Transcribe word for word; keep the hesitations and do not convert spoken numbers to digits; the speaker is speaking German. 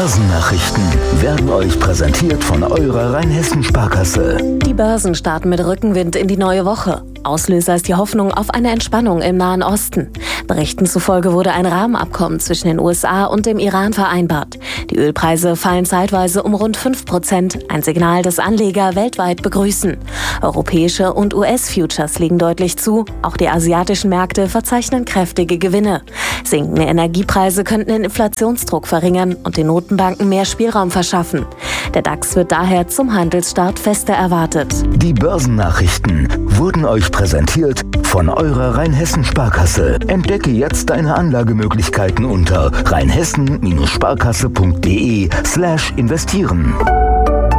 Börsennachrichten werden euch präsentiert von eurer Rheinhessen-Sparkasse. Die Börsen starten mit Rückenwind in die neue Woche. Auslöser ist die Hoffnung auf eine Entspannung im Nahen Osten. Berichten zufolge wurde ein Rahmenabkommen zwischen den U S A und dem Iran vereinbart. Die Ölpreise fallen zeitweise um rund fünf Prozent, ein Signal, das Anleger weltweit begrüßen. Europäische und U S-Futures legen deutlich zu, auch die asiatischen Märkte verzeichnen kräftige Gewinne. Sinkende Energiepreise könnten den Inflationsdruck verringern und den Notenbanken mehr Spielraum verschaffen. Der DAX wird daher zum Handelsstart fester erwartet. Die Börsennachrichten wurden euch präsentiert von eurer Rheinhessen-Sparkasse. Entdecke jetzt deine Anlagemöglichkeiten unter rheinhessen Sparkasse punkt de slash investieren.